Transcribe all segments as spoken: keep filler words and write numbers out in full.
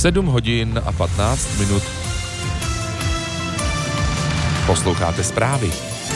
sedm hodin a patnáct minut. Posloucháte zprávy.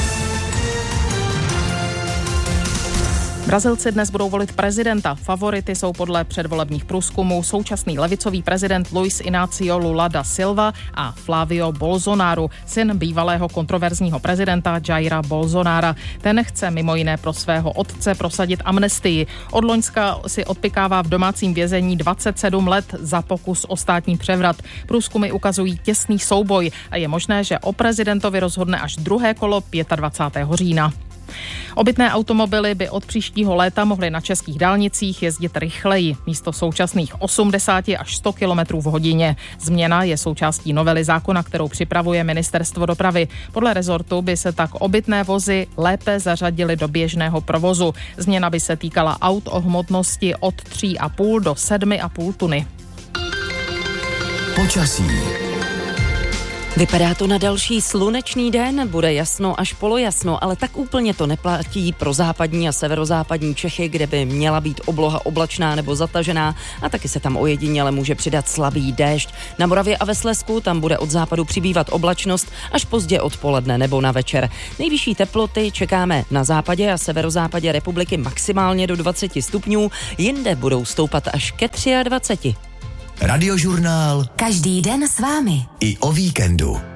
Brazilci dnes budou volit prezidenta. Favority jsou podle předvolebních průzkumů současný levicový prezident Luiz Inácio Lula da Silva a Flávio Bolsonaro, syn bývalého kontroverzního prezidenta Jaira Bolsonara. Ten chce mimo jiné pro svého otce prosadit amnestii. Od loňska si odpykává v domácím vězení dvacet sedm let za pokus o státní převrat. Průzkumy ukazují těsný souboj a je možné, že o prezidentovi rozhodne až druhé kolo dvacátého pátého října. Obytné automobily by od příštího léta mohly na českých dálnicích jezdit rychleji, místo současných osmdesát až sto kilometrů v hodině. Změna je součástí novely zákona, kterou připravuje Ministerstvo dopravy. Podle rezortu by se tak obytné vozy lépe zařadily do běžného provozu. Změna by se týkala aut o hmotnosti od tři a půl do sedm a půl tuny. Počasí. Vypadá to na další slunečný den, bude jasno až polojasno, ale tak úplně to neplatí pro západní a severozápadní Čechy, kde by měla být obloha oblačná nebo zatažená a taky se tam ojediněle může přidat slabý déšť. Na Moravě a ve Slezsku tam bude od západu přibývat oblačnost až pozdě odpoledne nebo na večer. Nejvyšší teploty čekáme na západě a severozápadě republiky maximálně do dvacet stupňů, jinde budou stoupat až ke dvaceti třem. Radiožurnál. Každý den s vámi. I o víkendu.